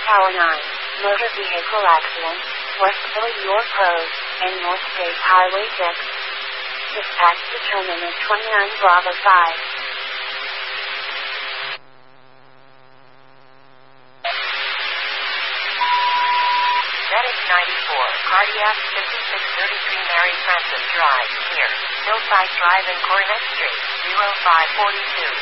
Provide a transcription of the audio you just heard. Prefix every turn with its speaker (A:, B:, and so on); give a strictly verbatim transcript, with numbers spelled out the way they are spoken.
A: Tower nine, motor vehicle accident, Westville York Road, and North State Highway six. Dispatch determinant twenty-nine Bravo five.
B: Medic ninety-four, cardiac fifty-six thirty-three Mary Frances Drive, here, Hillside Drive and Coronet Street, zero five four two.